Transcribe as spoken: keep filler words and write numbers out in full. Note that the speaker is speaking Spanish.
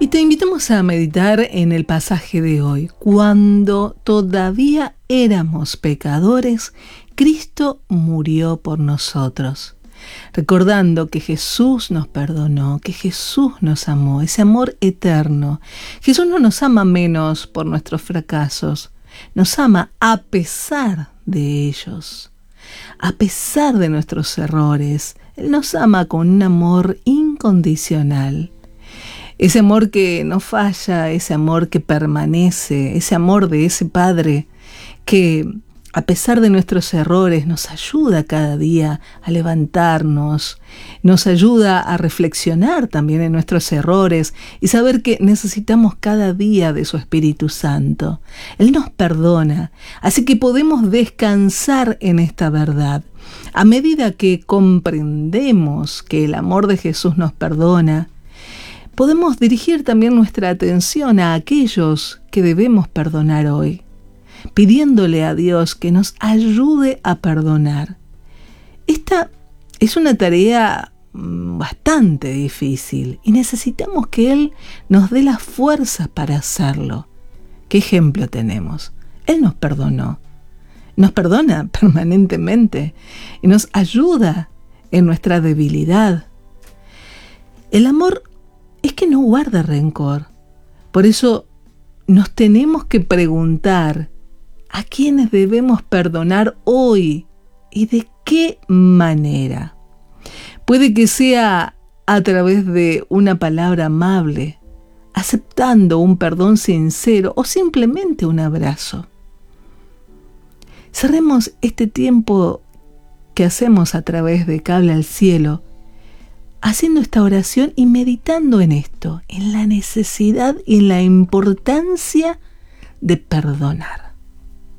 te invitamos a meditar en el pasaje de hoy. Cuando todavía éramos pecadores, Cristo murió por nosotros. Recordando que Jesús nos perdonó, que Jesús nos amó, ese amor eterno. Jesús no nos ama menos por nuestros fracasos, nos ama a pesar de ellos, a pesar de nuestros errores. Él nos ama con un amor incondicional. Ese amor que no falla, ese amor que permanece, ese amor de ese Padre que a pesar de nuestros errores nos ayuda cada día a levantarnos, nos ayuda a reflexionar también en nuestros errores y saber que necesitamos cada día de su Espíritu Santo. Él nos perdona, así que podemos descansar en esta verdad. A medida que comprendemos que el amor de Jesús nos perdona, podemos dirigir también nuestra atención a aquellos que debemos perdonar hoy, pidiéndole a Dios que nos ayude a perdonar. Esta es una tarea bastante difícil y necesitamos que Él nos dé las fuerzas para hacerlo. ¿Qué ejemplo tenemos? Él nos perdonó, nos perdona permanentemente y nos ayuda en nuestra debilidad. El amor es que no guarda rencor. Por eso nos tenemos que preguntar a quiénes debemos perdonar hoy y de qué manera. Puede que sea a través de una palabra amable, aceptando un perdón sincero o simplemente un abrazo. Cerremos este tiempo que hacemos a través de Cable al Cielo, haciendo esta oración y meditando en esto, en la necesidad y en la importancia de perdonar.